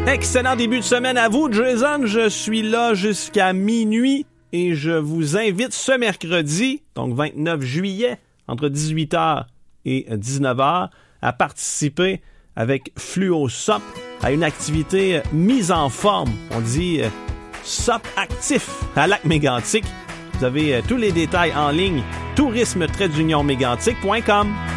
Excellent début de semaine à vous, Jason. Je suis là jusqu'à minuit et je vous invite ce mercredi, donc 29 juillet, entre 18h et 19h, à participer avec Fluo SOP à une activité mise en forme. On dit SOP actif à Lac-Mégantic. Vous avez tous les détails en ligne, tourisme-mégantic.com.